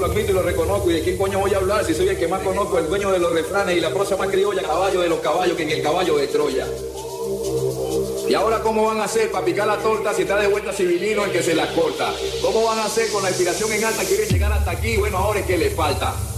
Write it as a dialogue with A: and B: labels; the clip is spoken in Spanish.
A: lo admito y lo reconozco. ¿Y de quién coño voy a hablar si soy el que más conozco, el dueño de los refranes y la prosa más criolla, caballo de los caballos, que en el caballo de Troya? ¿Y ahora cómo van a hacer para picar la torta si está de vuelta Civilino el que se la corta? ¿Cómo van a hacer con la inspiración en alta? ¿Quieren llegar hasta aquí? Bueno, ahora es que les falta.